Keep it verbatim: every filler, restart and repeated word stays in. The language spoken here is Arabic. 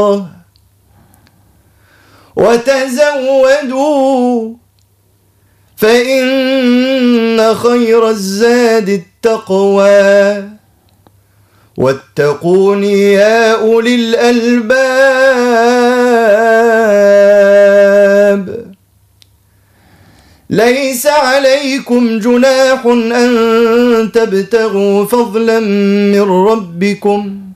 وتزودوا فإن خير الزاد التقوى واتقون يا أولي الألباب. ليس عليكم جناح أن تبتغوا فضلا من ربكم